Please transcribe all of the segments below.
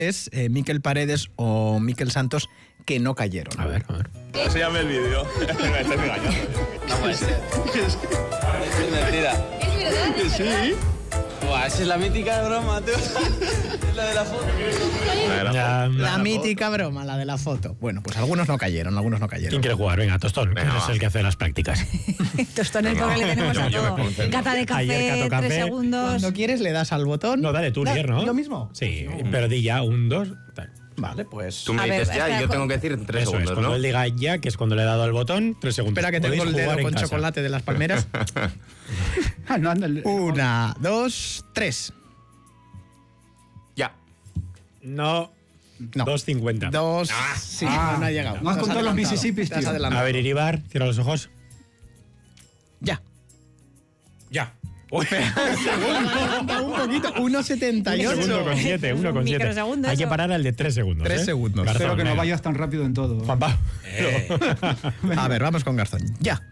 es Miquel Paredes o Miquel Santos, que no cayeron. A ver. Enséñame el vídeo. Me estás engañando. No puede ser. Es mentira. ¿Es verdad? ¿Es verdad? Sí. Buah, esa es la mítica broma, tío. Es la de la foto. La mítica broma, la de la foto. Bueno, pues algunos no cayeron. ¿Quién quiere jugar? Venga, Tostón, que es el que hace las prácticas. Tostón es porque le tenemos a todo. Cata de café, Ayer cató 3 café. segundos. Cuando quieres le das al botón. No, dale tú, Lier, ¿no? ¿Lo mismo? Sí, pero di ya, 1, 2, tal. Vale, pues... Tú me A ver, dices ya espera, y yo tengo que decir 3 Eso es, segundos, cuando ¿no? él diga ya, que es cuando le he dado al botón, 3 segundos. Espera que tengo Podéis el dedo jugar en con casa. chocolate de las palmeras. No, ándale. 1, 2, 3. Ya. No. No. 2.50. 2. Sí, no ha llegado. No has Te contado los adelantado. Mississippis, Te has tío. adelantado. A ver, Iribar, cierra los ojos. Ya. Ya. Uy, Un poquito. 1,78. 1,7, 1,7. Microsegundo, Hay que eso. parar al de 3 segundos. 3 segundos. Garzón, Espero que no venga. vayas tan rápido en todo. Juanpa. A ver, vamos con Garzón. Ya.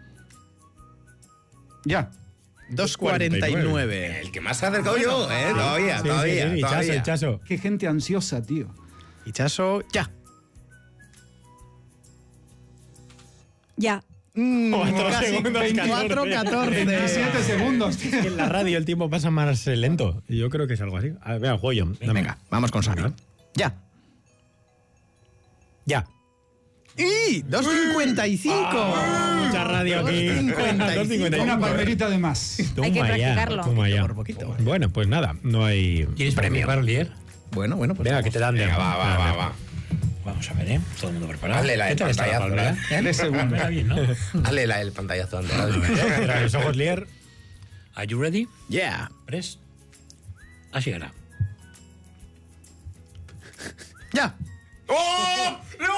Ya. 2,49. El que más se ha acercado yo, ¿eh? Todavía, Sí, todavía. sí, todavía. el chaso. Qué gente ansiosa, tío. Hichazo, ya. Ya. 4 Casi segundos, 24, 14. 27 segundos, tío. En la radio el tiempo pasa más lento. Yo creo que es algo así. A ver, venga, juego yo. Dame. Venga, vamos con Sami. Ya. Ya. ¡Y! 2,55. Mucha radio aquí. 2,55. Una palmerita de más. Hay que practicarlo. Toma ya. Por poquito. Bueno, pues nada, no hay premio. Lier? Bueno, pues Venga, que te dan de. Venga, va. Vamos a ver, ¿eh? Todo el mundo preparado. Hazle la ¿Qué del tal está la pantallazo, palmera? 3 segundos. Palmera bien, ¿no? Hazle el pantallazo antes. Cierra los ojos, Lier. Are you ready? Yeah. Press. Así era. Ya. ¡Oh!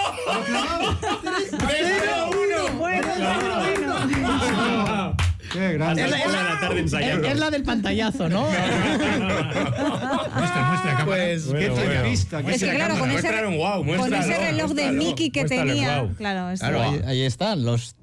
Qué grande. Es la tarde ensayando. Es la del pantallazo, ¿no? Muestra, cámara. Pues... Qué Bueno, entrevista. Es que claro, con ese, Muéstralo en guau, con muéstralo, ese reloj de Mickey que Muéstralo en tenía. guau. Claro, es Claro, ahí están, los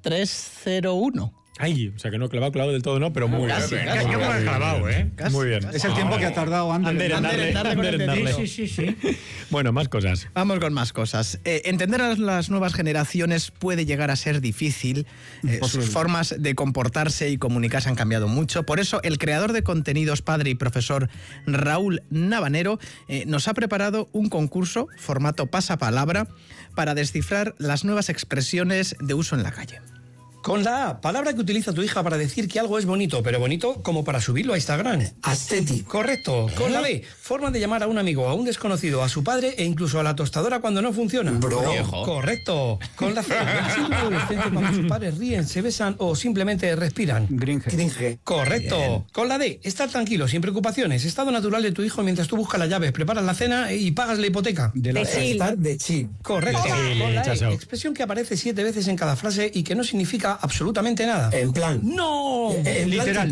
3,01. Ay, o sea que no clavado del todo, no, pero muy Casi, bien. casi. Muy Qué bien. clavado, ¿eh? Muy bien. Es el tiempo que ha tardado Ander. Ander en darle. Sí. Bueno, más cosas. Vamos con más cosas. Entender a las nuevas generaciones puede llegar a ser difícil. Sus formas de comportarse y comunicarse han cambiado mucho. Por eso, el creador de contenidos, padre y profesor Raúl Navanero, nos ha preparado un concurso, formato pasapalabra, para descifrar las nuevas expresiones de uso en la calle. Con la A, palabra que utiliza tu hija para decir que algo es bonito, pero bonito como para subirlo a Instagram. Aesthetic. Correcto. Con la B, forma de llamar a un amigo, a un desconocido, a su padre e incluso a la tostadora cuando no funciona. Viejo. Correcto. Con la C, siempre adolescente cuando sus padres ríen, se besan o simplemente respiran. Gringe. Correcto. Con la D, estar tranquilo, sin preocupaciones, estado natural de tu hijo mientras tú buscas las llaves, preparas la cena y pagas la hipoteca. De chill. Estar de chill. Correcto. De chill, Con la E, chaso. expresión que aparece 7 veces en cada frase y que no significa absolutamente nada. En plan. ¡No! Literal.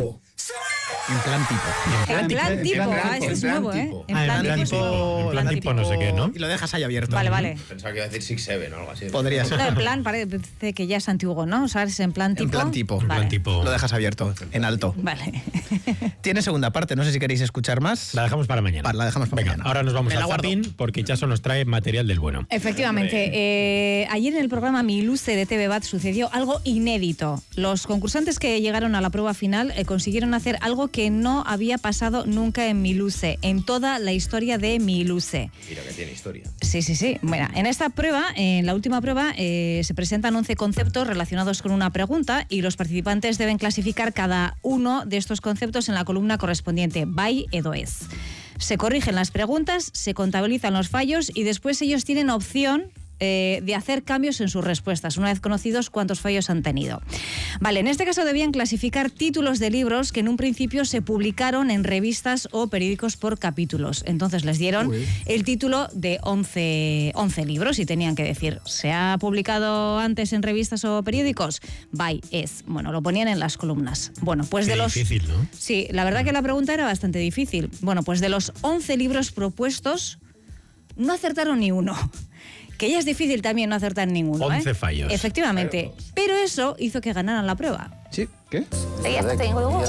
En plan tipo. En plan tipo. Ah, este es nuevo, ¿eh? En plan tipo. En plan tipo no sé qué, ¿no? Y lo dejas ahí abierto. Vale. Pensaba que iba a decir 6-7 o algo así. Podría ser. No, en plan parece que ya es antiguo, ¿no? O sea, es en plan tipo. En plan tipo. En plan Vale. tipo. Lo dejas abierto, en alto. Vale. Tiene segunda parte, no sé si queréis escuchar más. La dejamos para mañana. La dejamos para Venga, mañana. ahora nos vamos Me la al guardo. zapping porque Chaso nos trae material del bueno. Efectivamente. Ayer en el programa Mi Luce de TV Bat sucedió algo inédito. Los concursantes que llegaron a la prueba final consiguieron hacer algo que no había pasado nunca en Mi Luce, en toda la historia de Mi Luce. Mira que tiene historia. Sí. Bueno, en esta prueba, en la última prueba, se presentan 11 conceptos relacionados con una pregunta y los participantes deben clasificar cada uno de estos conceptos en la columna correspondiente, bai edo ez. Se corrigen las preguntas, se contabilizan los fallos y después ellos tienen opción de hacer cambios en sus respuestas, una vez conocidos cuántos fallos han tenido. Vale, en este caso debían clasificar títulos de libros que en un principio se publicaron en revistas o periódicos por capítulos. Entonces les dieron el título de 11 libros y tenían que decir, ¿se ha publicado antes en revistas o periódicos? Bai, ez. Bueno, lo ponían en las columnas. Bueno, pues Qué de los... difícil, ¿no? Sí, la verdad que la pregunta era bastante difícil. Bueno, pues de los 11 libros propuestos, no acertaron ni uno. Que ya es difícil también no acertar ninguno. 11 fallos. Efectivamente. Pero eso hizo que ganaran la prueba. ¿Sí? ¿Qué? Ya está, tengo luego.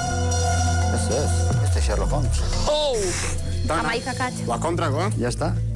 Este es Sherlock Holmes. Oh! Jamaica catch. La contra, ¿no? Ya está.